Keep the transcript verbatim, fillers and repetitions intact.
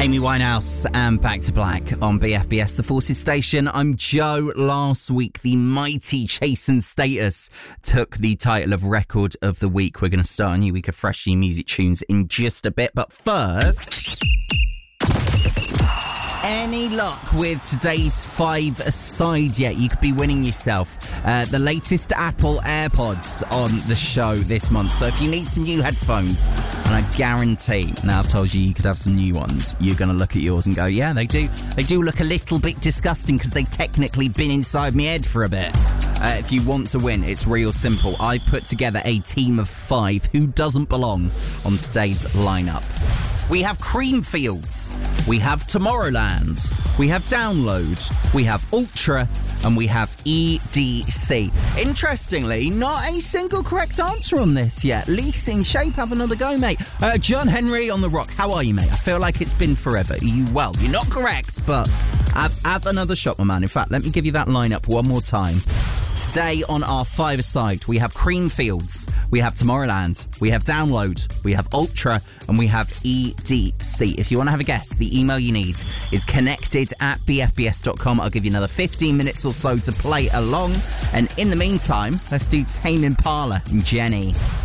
Amy Winehouse and Back to Black on B F B S, the Forces Station. I'm Joe. Last week, the mighty Chasing Status took the title of Record of the Week. We're going to start a new week of fresh new music tunes in just a bit. But first, any luck with today's five-a-side yet? You could be winning yourself uh, the latest Apple AirPods on the show this month. So if you need some new headphones, and I guarantee, now I've told you you could have some new ones, you're going to look at yours and go, yeah, they do. They do look a little bit disgusting because they've technically been inside my head for a bit. Uh, if you want to win, it's real simple. I put together a team of five. Who doesn't belong on today's lineup? We have Creamfields, we have Tomorrowland, we have Download, we have Ultra, and we have E D C. Interestingly, not a single correct answer on this yet. Leasing Shape, have another go, mate. Uh, John Henry on the rock. How are you, mate? I feel like it's been forever. Are you well? You're not correct, but have, have another shot, my man. In fact, let me give you that lineup one more time. Today on our five-a-side, we have Creamfields, we have Tomorrowland, we have Download, we have Ultra, and we have E D C. If you want to have a guess, the email you need is connected at b f b s dot com. I'll give you another fifteen minutes or so to play along. And in the meantime, let's do Tame Impala and Jenny.